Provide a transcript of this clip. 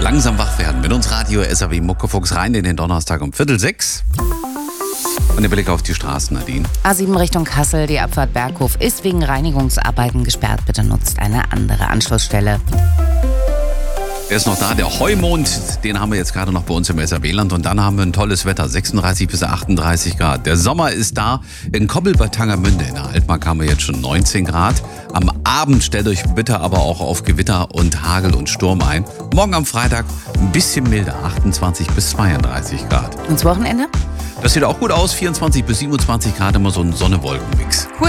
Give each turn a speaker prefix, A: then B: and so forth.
A: Langsam wach werden mit uns Radio SAW Muckefuchs rein in den Donnerstag um 5:45. Und der Blick auf die Straßen, Nadine.
B: A7 Richtung Kassel, die Abfahrt Berghof ist wegen Reinigungsarbeiten gesperrt. Bitte nutzt eine andere Anschlussstelle.
A: Er ist noch da, der Heumond, den haben wir jetzt gerade noch bei uns im SAW-Land. Und dann haben wir ein tolles Wetter, 36 bis 38 Grad. Der Sommer ist da. In Kobbel bei Tangermünde in der Altmark haben wir jetzt schon 19 Grad. Am Abend stellt euch bitte aber auch auf Gewitter und Hagel und Sturm ein. Morgen am Freitag ein bisschen milder, 28 bis 32 Grad.
B: Und das Wochenende?
A: Das sieht auch gut aus, 24 bis 27 Grad, immer so ein Sonne-Wolken-Mix.
B: Cool.